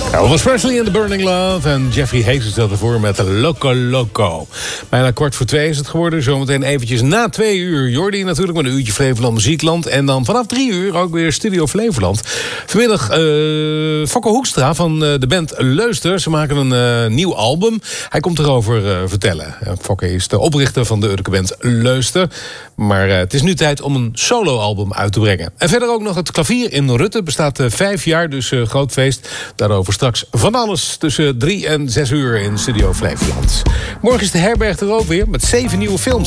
Elvis Presley in The Burning Love en Jeffrey Hayes stelt ervoor met Loco Loco. Bijna 1:45 is het geworden. Zometeen eventjes na 2 uur Jordi natuurlijk met een uurtje Flevoland Muziekland. En dan vanaf 3 uur ook weer Studio Flevoland. Vanmiddag Fokke Hoekstra van de band Leuster. Ze maken een nieuw album. Hij komt erover vertellen. Fokke is de oprichter van de Urke band Leuster. Maar het is nu tijd om een soloalbum uit te brengen. En verder ook nog het klavier in Rutte. Bestaat 5 jaar, dus groot feest. Daarover straks van alles tussen 3 en 6 uur in Studio Flevoland. Morgen is de herberg er ook weer met 7 nieuwe films.